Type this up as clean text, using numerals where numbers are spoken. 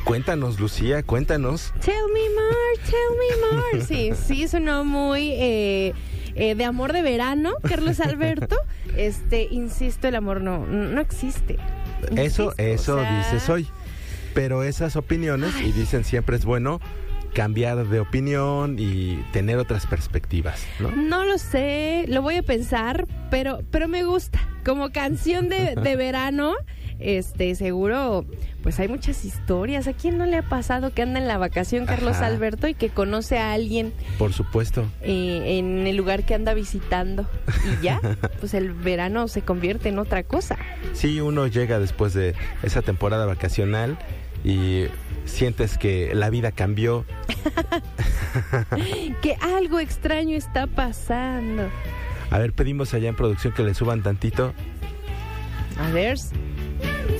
Cuéntanos, Lucía, cuéntanos. Tell me more. Sí, sonó muy de amor de verano, Carlos Alberto. Insisto, el amor no existe. Eso o sea... dices hoy. Pero esas opiniones, y dicen siempre es bueno cambiar de opinión y tener otras perspectivas, ¿no? No lo sé, lo voy a pensar, pero me gusta. Como canción de verano, seguro, pues hay muchas historias. ¿A quién no le ha pasado que anda en la vacación Carlos Alberto y que conoce a alguien? Por supuesto. En el lugar que anda visitando. Y ya, pues el verano se convierte en otra cosa. Sí, uno llega después de esa temporada vacacional y sientes que la vida cambió. Que algo extraño está pasando. A ver, pedimos allá en producción que le suban tantito. A ver...